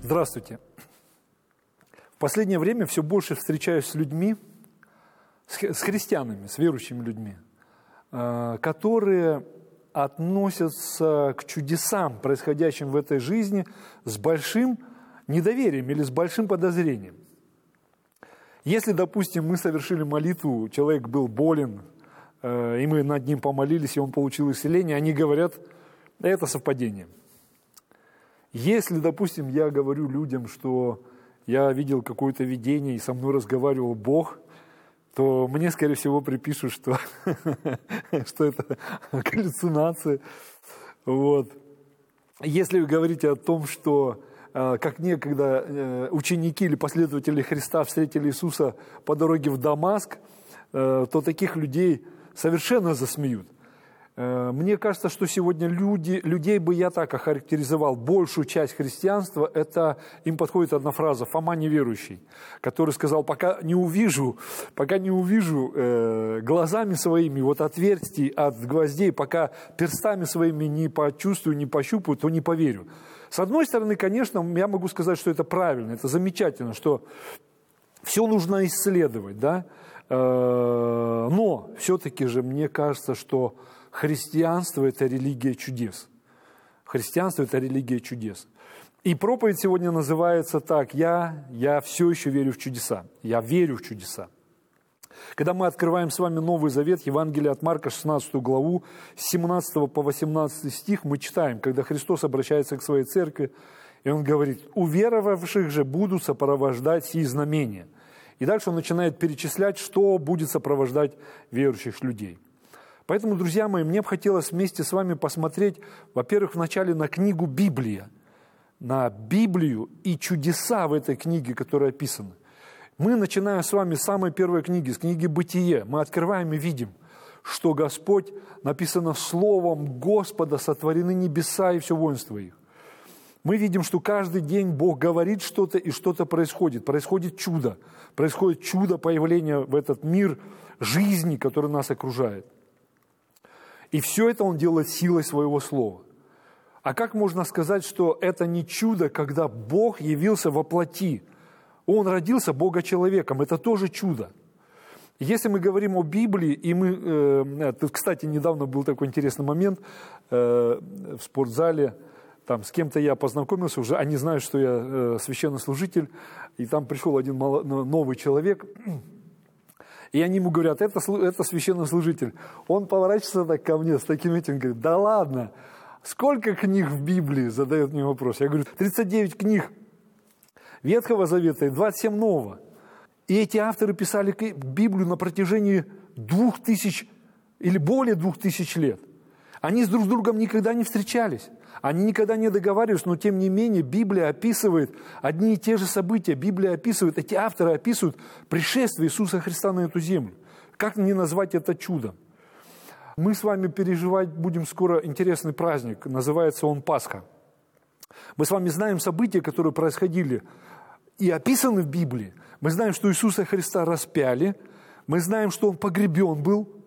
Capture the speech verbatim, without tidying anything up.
Здравствуйте. В последнее время все больше встречаюсь с людьми, с христианами, с верующими людьми, которые относятся к чудесам, происходящим в этой жизни, с большим недоверием или с большим подозрением. Если, допустим, мы совершили молитву, человек был болен, и мы над ним помолились, и он получил исцеление, они говорят, это совпадение. Если, допустим, я говорю людям, что я видел какое-то видение, и со мной разговаривал Бог, то мне, скорее всего, припишут, что, что это галлюцинация. Вот. Если вы говорите о том, что как некогда ученики или последователи Христа встретили Иисуса по дороге в Дамаск, то таких людей совершенно засмеют. Мне кажется, что сегодня люди, людей бы я так охарактеризовал, большую часть христианства, это им подходит одна фраза: Фома неверующий, который сказал, пока не увижу, пока не увижу э, глазами своими вот отверстий от гвоздей, пока перстами своими не почувствую, не пощупаю, то не поверю. С одной стороны, конечно, я могу сказать, что это правильно, это замечательно, что все нужно исследовать, да, э, но все-таки же мне кажется, что христианство – это религия чудес. Христианство – это религия чудес. И проповедь сегодня называется так: «Я, я все еще верю в чудеса». Я верю в чудеса. Когда мы открываем с вами Новый Завет, Евангелие от Марка, шестнадцатую главу, с семнадцатого по восемнадцатый стих, мы читаем, когда Христос обращается к своей церкви, и Он говорит: «Уверовавших же будут сопровождать сии знамения». И дальше Он начинает перечислять, что будет сопровождать верующих людей. Поэтому, друзья мои, мне бы хотелось вместе с вами посмотреть, во-первых, вначале на книгу «Библия», на Библию и чудеса в этой книге, которые описаны. Мы, начиная с вами с самой первой книги, с книги «Бытие», мы открываем и видим, что Господь, написано, словом Господа сотворены небеса и все воинство их. Мы видим, что каждый день Бог говорит что-то, и что-то происходит. Происходит чудо. Происходит чудо появления в этот мир жизни, который нас окружает. И все это Он делает силой Своего Слова. А как можно сказать, что это не чудо, когда Бог явился во плоти? Он родился Бога-человеком. Это тоже чудо. Если мы говорим о Библии, и мы... Э, кстати, недавно был такой интересный момент э, в спортзале. Там с кем-то я познакомился уже, они знают, что я э, священнослужитель. И там пришел один мало, новый человек... И они ему говорят, это, это священнослужитель. Он поворачивается так ко мне с таким этим, говорит, да ладно, сколько книг в Библии, задает мне вопрос. Я говорю, тридцать девять книг Ветхого Завета и двадцать семь Нового. И эти авторы писали Библию на протяжении двух тысяч или более двух тысяч лет. Они с друг с другом никогда не встречались. Они никогда не договаривались, но тем не менее Библия описывает одни и те же события. Библия описывает, эти авторы описывают пришествие Иисуса Христа на эту землю. Как не назвать это чудом? Мы с вами переживать будем скоро интересный праздник. Называется он Пасха. Мы с вами знаем события, которые происходили и описаны в Библии. Мы знаем, что Иисуса Христа распяли. Мы знаем, что Он погребен был.